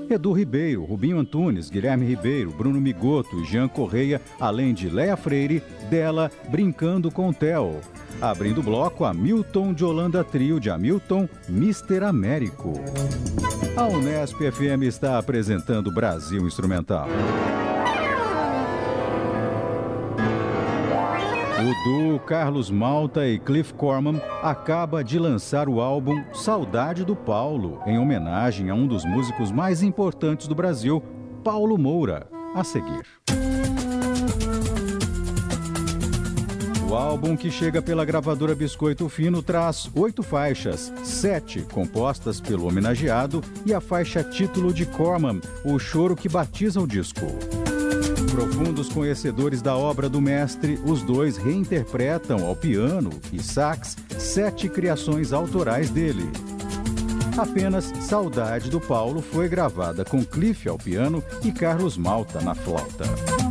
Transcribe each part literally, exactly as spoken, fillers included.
Edu Ribeiro, Rubinho Antunes, Guilherme Ribeiro, Bruno Migoto e Jean Correia, além de Léa Freire, dela Brincando com Theo. Abrindo o bloco, Hamilton de Holanda Trio de Hamilton, mister Américo. A Unesp F M está apresentando Brasil Instrumental. O duo Carlos Malta e Cliff Corman acaba de lançar o álbum Saudade do Paulo, em homenagem a um dos músicos mais importantes do Brasil, Paulo Moura. A seguir. O álbum, que chega pela gravadora Biscoito Fino, traz oito faixas, sete compostas pelo homenageado e a faixa título de Corman, O Choro que Batiza o Disco. Profundos conhecedores da obra do mestre, os dois reinterpretam ao piano e sax sete criações autorais dele. Apenas Saudade do Paulo foi gravada com Cliff ao piano e Carlos Malta na flauta.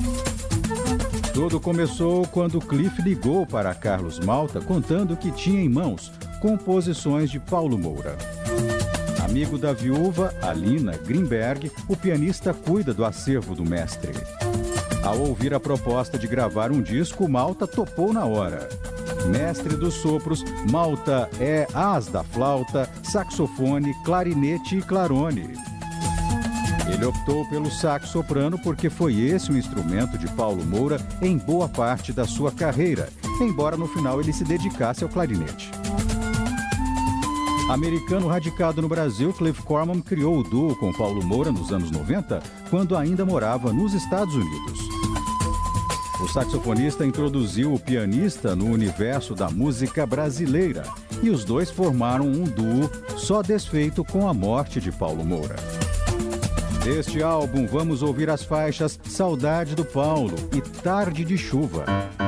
Tudo começou quando Cliff ligou para Carlos Malta contando que tinha em mãos composições de Paulo Moura. Amigo da viúva, Alina Grimberg, o pianista cuida do acervo do mestre. Ao ouvir a proposta de gravar um disco, Malta topou na hora. Mestre dos sopros, Malta é as da flauta, saxofone, clarinete e clarone. Ele optou pelo sax soprano porque foi esse o instrumento de Paulo Moura em boa parte da sua carreira, embora no final ele se dedicasse ao clarinete. Americano radicado no Brasil, Cliff Corman criou o duo com Paulo Moura nos anos noventa, quando ainda morava nos Estados Unidos. O saxofonista introduziu o pianista no universo da música brasileira e os dois formaram um duo só desfeito com a morte de Paulo Moura. Deste álbum, vamos ouvir as faixas Saudade do Paulo e Tarde de Chuva.